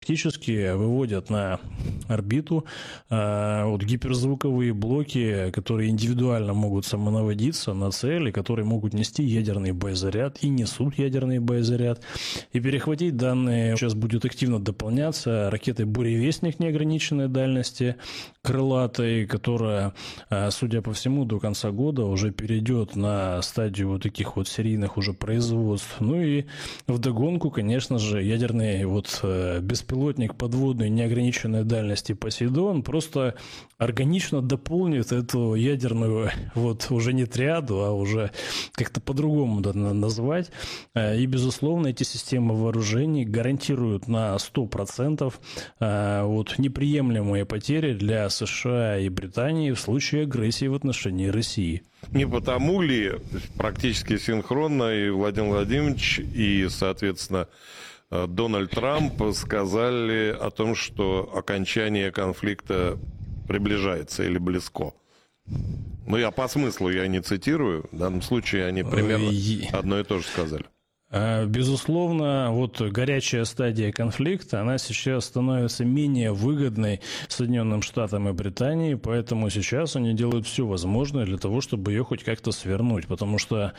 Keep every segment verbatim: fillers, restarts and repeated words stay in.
фактически выводят на орбиту э, вот гиперзвуковые блоки, которые индивидуально могут самонаводиться на цели, которые могут нести ядерный боезаряд и несут ядерный боезаряд. И перехватить данные сейчас будет активно дополняться ракетой «Буревестник» неограниченной дальности, крылатой, которая, судя по всему, до конца года уже перейдет на стадию вот таких вот серийных уже производств. Ну и вдогонку, конечно же, ядерный вот беспилотник подводной неограниченной дальности «Посейдон» просто органично дополнит эту ядерную вот уже не триаду, а уже как-то по-другому надо назвать. И, безусловно, эти системы вооружений гарантируют на сто процентов вот неприемлемые потери для США и Британии в случае агрессии в отношении России. Не потому ли практически синхронно и Владимир Владимирович, и, соответственно, Дональд Трамп сказали о том, что окончание конфликта приближается или близко? Ну, я по смыслу, я не цитирую. В данном случае они примерно одно и то же сказали. Безусловно, вот горячая стадия конфликта, она сейчас становится менее выгодной Соединенным Штатам и Британии, поэтому сейчас они делают все возможное для того, чтобы ее хоть как-то свернуть, потому что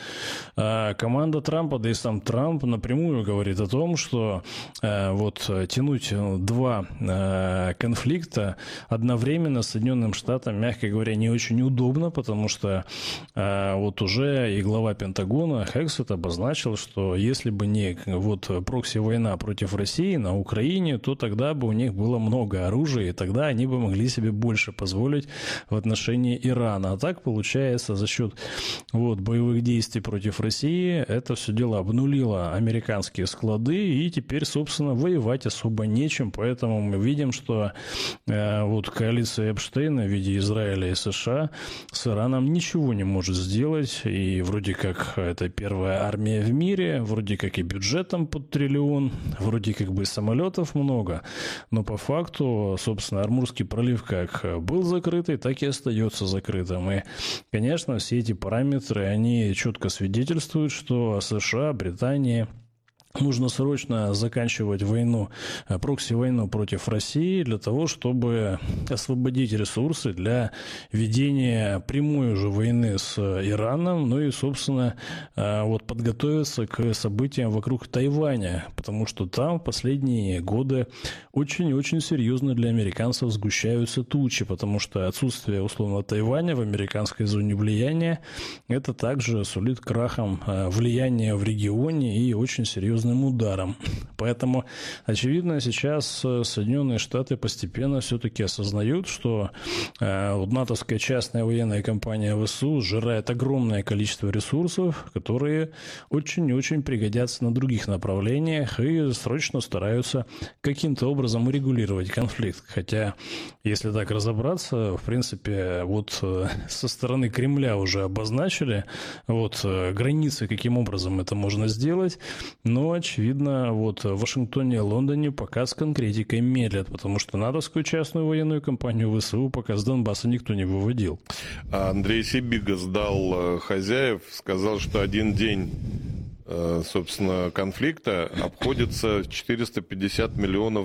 э, команда Трампа, да и сам Трамп напрямую говорит о том, что э, вот тянуть два э, конфликта одновременно Соединенным Штатам, мягко говоря, не очень удобно, потому что э, вот уже и глава Пентагона Хексет обозначил, что если бы не вот прокси-война против России на Украине, то тогда бы у них было много оружия, и тогда они бы могли себе больше позволить в отношении Ирана. А так, получается, за счет вот, боевых действий против России это все дело обнулило американские склады, и теперь, собственно, воевать особо нечем. Поэтому мы видим, что э, вот коалиция Эпштейна в виде Израиля и США с Ираном ничего не может сделать, и вроде как это первая армия в мире, вроде как и бюджетом под триллион, вроде как бы самолетов много, но по факту, собственно, Ормузский пролив как был закрытый, так и остается закрытым. И, конечно, все эти параметры, они четко свидетельствуют, что США, Британия... Нужно срочно заканчивать войну, прокси-войну против России для того, чтобы освободить ресурсы для ведения прямой уже войны с Ираном, ну и, собственно, вот подготовиться к событиям вокруг Тайваня, потому что там в последние годы очень-очень серьезно для американцев сгущаются тучи, потому что отсутствие, условно, Тайваня в американской зоне влияния, это также сулит крахом влияния в регионе и очень серьезно ударом. Поэтому, очевидно, сейчас Соединенные Штаты постепенно все-таки осознают, что э, вот натовская частная военная компания ВСУ сжирает огромное количество ресурсов, которые очень и очень пригодятся на других направлениях, и срочно стараются каким-то образом урегулировать конфликт. Хотя, если так разобраться, в принципе, вот э, со стороны Кремля уже обозначили вот, э, границы, каким образом это можно сделать, но очевидно, вот в Вашингтоне и Лондоне пока с конкретикой медлят, потому что натовскую частную военную компанию ВСУ пока с Донбасса никто не выводил. Андрей Сибига сдал хозяев, сказал, что один день, собственно, конфликта обходится в четыреста пятьдесят миллионов